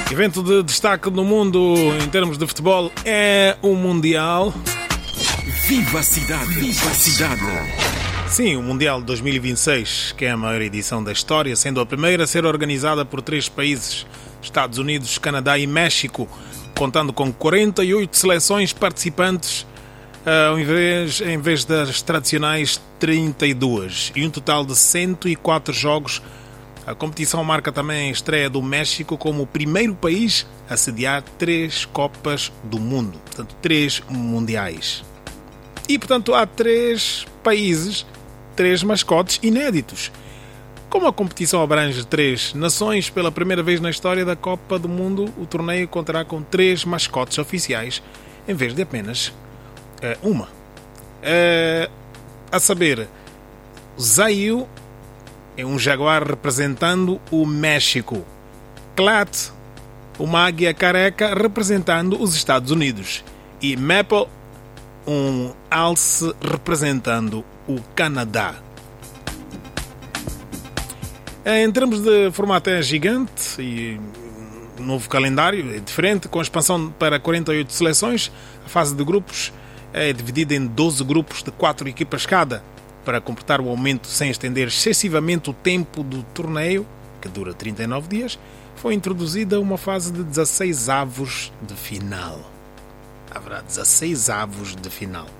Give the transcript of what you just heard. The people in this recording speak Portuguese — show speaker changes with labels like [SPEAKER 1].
[SPEAKER 1] Evento de destaque no mundo em termos de futebol é o Mundial.
[SPEAKER 2] Viva a cidade! Viva a cidade!
[SPEAKER 1] Sim, o Mundial 2026, que é a maior edição da história, sendo a primeira a ser organizada por 3 países, Estados Unidos, Canadá e México, contando com 48 seleções participantes, em vez das tradicionais 32, e um total de 104 jogos. A competição marca também a estreia do México como o primeiro país a sediar 3 Copas do Mundo, portanto 3 mundiais. E, portanto, há 3 países, 3 mascotes inéditos. Como a competição abrange 3 nações, pela primeira vez na história da Copa do Mundo, o torneio contará com 3 mascotes oficiais, em vez de apenas uma. A saber, Zayu é um jaguar representando o México. Clat, uma águia careca representando os Estados Unidos. E Maple, um alce representando o Canadá. Em termos de formato é gigante e o novo calendário é diferente, com expansão para 48 seleções. A fase de grupos é dividida em 12 grupos de 4 equipas cada, para completar o aumento sem estender excessivamente o tempo do torneio, que dura 39 dias, foi introduzida uma fase de 16 avos de final. Haverá 16 avos de final.